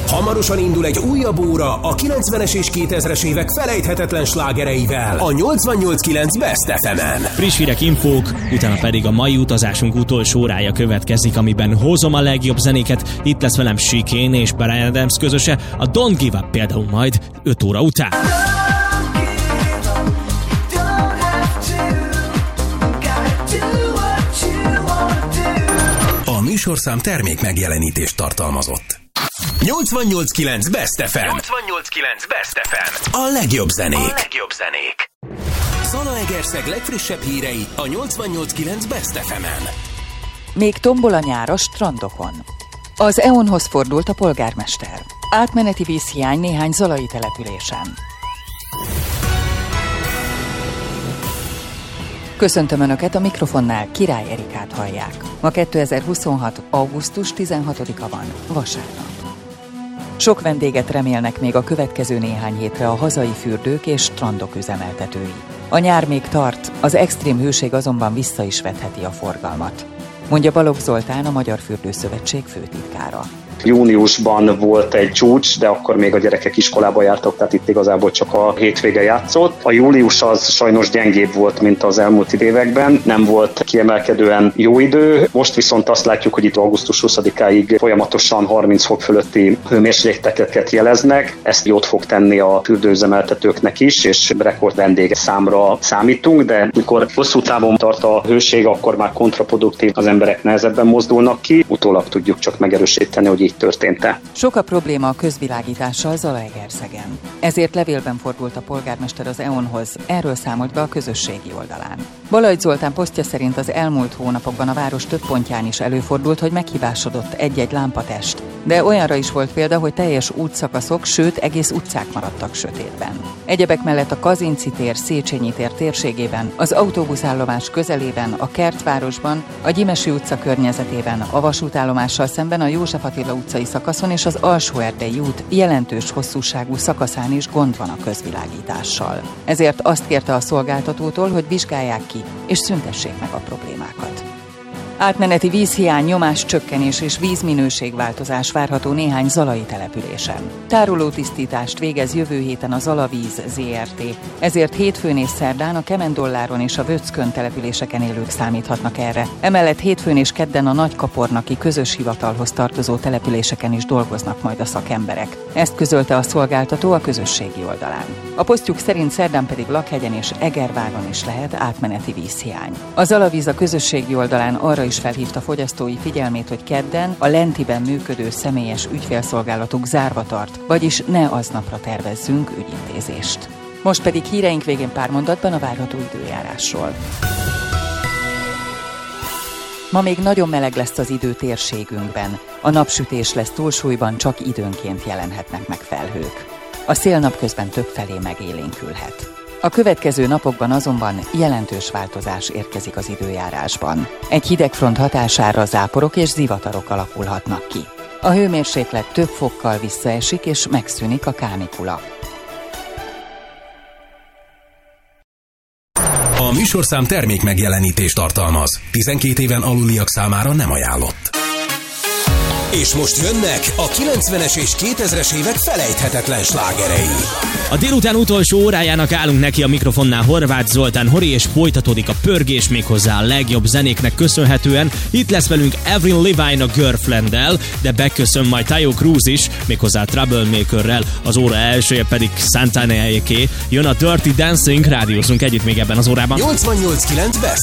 Hamarosan indul egy újabb óra a 90-es és 2000-es évek felejthetetlen slágereivel a 88.9 Best FM-en. Friss hírek, infók, utána pedig a mai utazásunk utolsó órája következik, amiben hozom a legjobb zenéket. Itt lesz velem Chicane és Bryan Adams közöse, a Don't Give Up például majd 5 óra után. A műsorszám termék megjelenítést tartalmazott. 88.9 Best FM. 88.9 Best FM. A legjobb zenék. Zalaegerszeg legfrissebb hírei a 88.9 Best FM-en. Még tombol a nyár a strandokon. Az EON-hoz fordult a polgármester. Átmeneti vízhiány néhány zalai településen. Köszöntöm Önöket, a mikrofonnál Király Erikát hallják. Ma 2026. augusztus 16-a van, vasárnap. Sok vendéget remélnek még a következő néhány hétre a hazai fürdők és strandok üzemeltetői. A nyár még tart, az extrém hőség azonban vissza is vetheti a forgalmat, mondja Balogh Zoltán, a Magyar Fürdőszövetség főtitkára. Júniusban volt egy csúcs, de akkor még a gyerekek iskolába jártak, tehát itt igazából csak a hétvége játszott. A július az sajnos gyengébb volt, mint az elmúlt években, nem volt kiemelkedően jó idő. Most viszont azt látjuk, hogy itt augusztus 20-áig folyamatosan 30 fok fölötti hőmérsékleteket jeleznek. Ezt jót fog tenni a fürdőüzemeltetőknek is, és rekord vendég számra számítunk, de mikor hosszú távon tart a hőség, akkor már kontraproduktív, az emberek nehezebben mozdulnak ki. Utólag tudjuk csak megerősíteni, hogy történt-e. Sok a probléma a közvilágítással Zalaegerszegen. Ezért levélben fordult a polgármester az EON-hoz, erről számolt be a közösségi oldalán. Balogh Zoltán posztja szerint az elmúlt hónapokban a város több pontján is előfordult, hogy meghibásodott egy-egy lámpatest, de olyanra is volt példa, hogy teljes útszakaszok, sőt egész utcák maradtak sötétben. Egyebek mellett a Kazinczy tér, Széchenyi tér térségében, az autóbuszállomás közelében, a Kertvárosban, a Gyimesi utca környezetében, a vasútállomással szemben a József Attila utcai szakaszon és az Alsó-Erdélyi út jelentős hosszúságú szakaszán is gond van a közvilágítással. Ezért azt kérte a szolgáltatótól, hogy vizsgálják ki és szüntessék meg a problémákat. Átmeneti vízhiány, nyomáscsökkenés és vízminőségváltozás várható néhány zalai településen. Tárolótisztítást végez jövő héten a Zalavíz Zrt. Ezért hétfőn és szerdán a Kemendolláron és a Vöckön településeken élők számíthatnak erre. Emellett hétfőn és kedden a Nagykapornaki közös hivatalhoz tartozó településeken is dolgoznak majd a szakemberek. Ezt közölte a szolgáltató a közösségi oldalán. A posztjuk szerint szerdán pedig Lakhegyen és Egervágon is lehet átmeneti vízhiány. A Zalavíz a közösségi oldalán arra is felhívta fogyasztói figyelmét, hogy kedden a Lentiben működő személyes ügyfélszolgálatuk zárva tart, vagyis ne aznapra tervezzünk ügyintézést. Most pedig híreink végén pár mondatban a várható időjárásról. Ma még nagyon meleg lesz az idő térségünkben. A napsütés lesz túlsúlyban, csak időnként jelenhetnek meg felhők. A szél napközben többfelé megélénkülhet. A következő napokban azonban jelentős változás érkezik az időjárásban. Egy hidegfront hatására záporok és zivatarok alakulhatnak ki. A hőmérséklet több fokkal visszaesik és megszűnik a kánikula. A műsorszám termék megjelenítést tartalmaz. 12 éven aluliak számára nem ajánlott. És most jönnek a 90-es és 2000-es évek felejthetetlen slágerei. A délután utolsó órájának állunk neki, a mikrofonnál Horváth Zoltán Hori, és folytatódik a pörgés, méghozzá a legjobb zenéknek köszönhetően. Itt lesz velünk Avril Lavigne a Girlfrienddel, de beköszön majd Taio Cruz is, méghozzá Troublemakerrel, az óra elsője pedig Santana-éké. Jön a Dirty Dancing, rádiózunk együtt még ebben az órában. 88.9 Best